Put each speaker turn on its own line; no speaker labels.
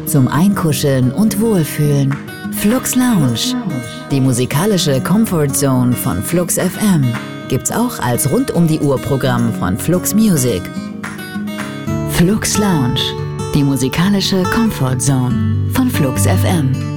zum Einkuscheln und Wohlfühlen. Flux Lounge, die musikalische Comfort Zone von Flux FM, gibt's auch als Rund-um-die-Uhr-Programm von Flux Music. Flux Lounge, die musikalische Comfort Zone von Flux FM.